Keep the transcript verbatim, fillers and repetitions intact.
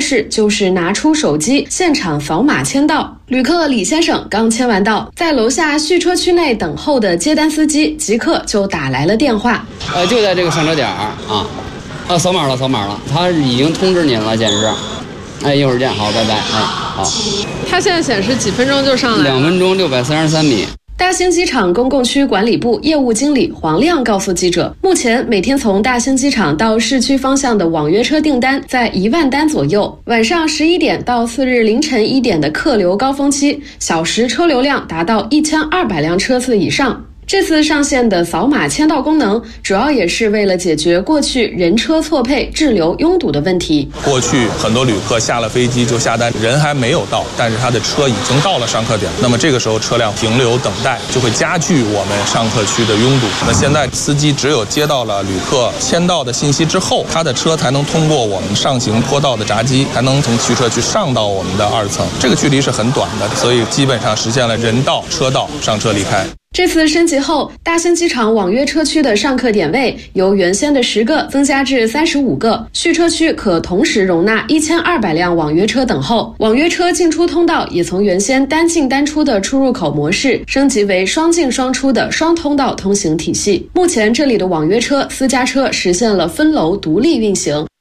事就是拿出手机现场扫码签到。旅客李先生刚签完到，在楼下续车区内等候的接单司机即刻就打来了电话。 呃，就在这个上车点啊，啊，扫码了，扫码了，他已经通知您了，显示。哎，一会儿见，好，拜拜。哎，好。 他现在显示几分钟就上来？ 两分钟六百三十三米。 大兴机场公共区管理部业务经理黄亮告诉记者，目前每天从大兴机场到市区方向的网约车订单在一万单左右，晚上十一点到次日凌晨一点的客流高峰期，小时车流量达到一千二百辆车次以上。这次上线的扫码签到功能，主要也是为了解决过去人车错配、滞留拥堵的问题。 过去很多旅客下了飞机就下单，人还没有到，但是他的车已经到了上客点，那么这个时候车辆停留等待，就会加剧我们上客区的拥堵。那现在司机只有接到了旅客签到的信息之后，他的车才能通过我们上行坡道的闸机，才能从续车区上到我们的二层。这个距离是很短的，所以基本上实现了人到车到，上车离开。 这次升级后，大兴机场网约车区的上客点位由原先的十个增加至三十五个，续车区可同时容纳一千二百辆网约车等候。网约车进出通道也从原先单进单出的出入口模式升级为双进双出的双通道通行体系。目前这里的网约车、私家车实现了分楼独立运行。